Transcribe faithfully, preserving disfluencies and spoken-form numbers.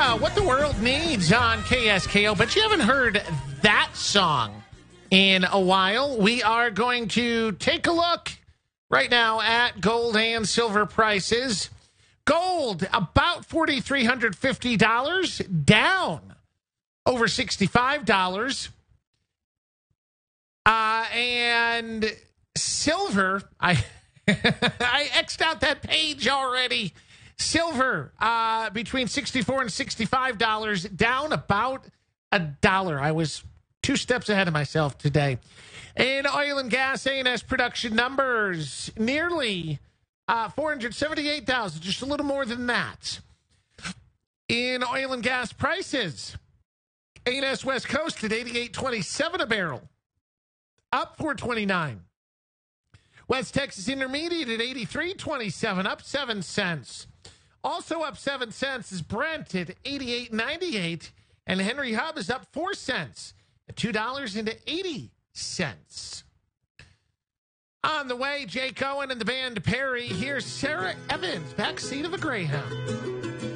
uh, What the World Needs on K S K O, but you haven't heard that song in a while. We are going to take a look right now at gold and silver prices. Gold, about four thousand three hundred fifty dollars, down over sixty-five dollars. Uh, and silver, I I X'd out that page already. Silver, uh, between sixty-four dollars and sixty-five dollars, down about a dollar. I was two steps ahead of myself today. In oil and gas, A and S production numbers, nearly uh, four hundred seventy-eight thousand, just a little more than that. In oil and gas prices, A and S West Coast at eighty-eight twenty-seven a barrel, up four twenty-nine. West Texas Intermediate at eighty-three twenty-seven, up seven cents. Also up seven cents is Brent at eighty-eight ninety-eight, and Henry Hub is up four cents at two dollars and eighty cents. On the way, Jake Owen and the band Perry. Here's Sarah Evans, backseat of a Greyhound.